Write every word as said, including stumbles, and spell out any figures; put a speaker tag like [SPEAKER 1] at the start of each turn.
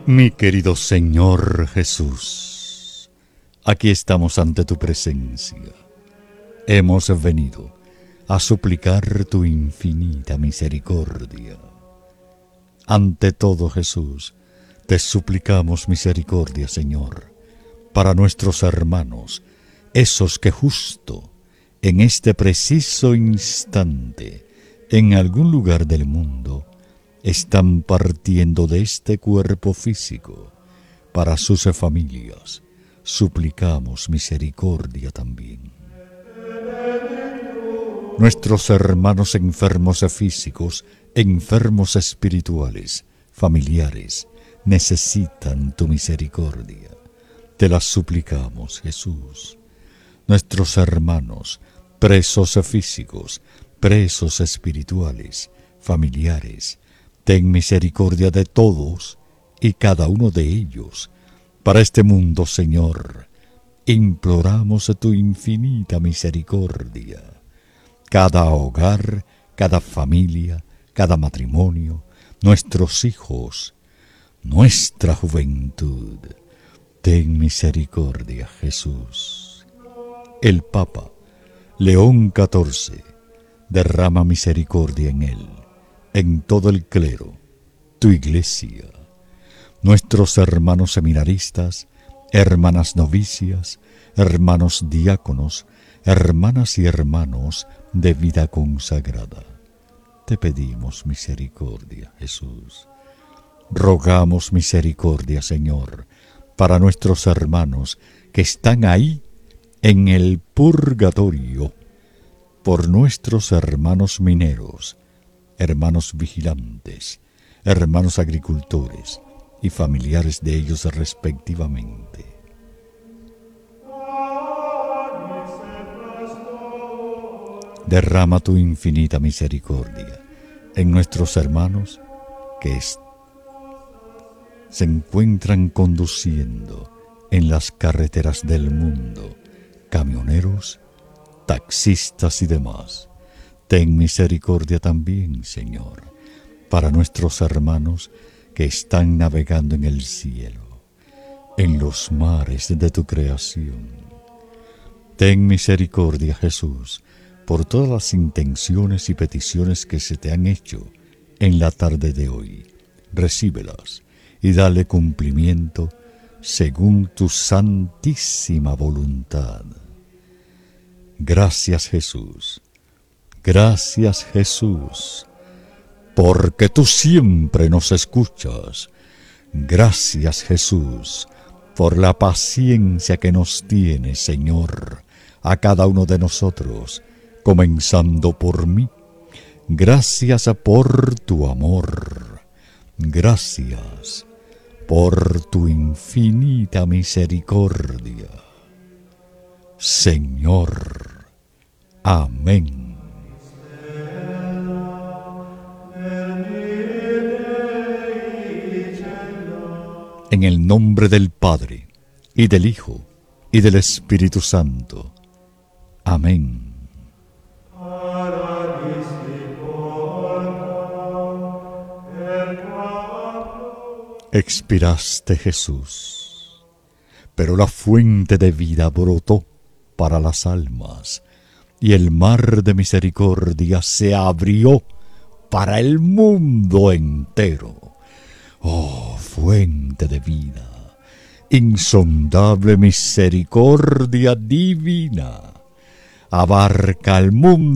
[SPEAKER 1] Mi querido Señor Jesús, aquí estamos ante tu presencia. Hemos venido a suplicar tu infinita misericordia. Ante todo, Jesús, te suplicamos misericordia, Señor, para nuestros hermanos, esos que justo en este preciso instante, en algún lugar del mundo, están partiendo de este cuerpo físico para sus familias. Suplicamos misericordia también. Nuestros hermanos enfermos físicos, enfermos espirituales, familiares, necesitan tu misericordia. Te la suplicamos, Jesús. Nuestros hermanos, presos físicos, presos espirituales, familiares, ten misericordia de todos y cada uno de ellos. Para este mundo, Señor, imploramos tu infinita misericordia. Cada hogar, cada familia, cada matrimonio, nuestros hijos, nuestra juventud. Ten misericordia, Jesús. El Papa León catorce derrama misericordia en él, en todo el clero, tu iglesia, nuestros hermanos seminaristas, hermanas novicias, hermanos diáconos, hermanas y hermanos de vida consagrada. Te pedimos misericordia, Jesús. Rogamos misericordia, Señor, para nuestros hermanos que están ahí en el purgatorio, por nuestros hermanos mineros, hermanos vigilantes, hermanos agricultores y familiares de ellos respectivamente. Derrama tu infinita misericordia en nuestros hermanos que es, se encuentran conduciendo en las carreteras del mundo, camioneros, taxistas y demás. Ten misericordia también, Señor, para nuestros hermanos que están navegando en el cielo, en los mares de tu creación. Ten misericordia, Jesús, por todas las intenciones y peticiones que se te han hecho en la tarde de hoy. Recíbelas y dale cumplimiento según tu santísima voluntad. Gracias, Jesús. Gracias, Jesús, porque tú siempre nos escuchas. Gracias, Jesús, por la paciencia que nos tienes, Señor, a cada uno de nosotros, comenzando por mí. Gracias por tu amor. Gracias por tu infinita misericordia. Señor. Amén. En el nombre del Padre, y del Hijo, y del Espíritu Santo. Amén. Expiraste, Jesús, pero la fuente de vida brotó para las almas, y el mar de misericordia se abrió para el mundo entero. Oh, fuente de vida, insondable misericordia divina, abarca el mundo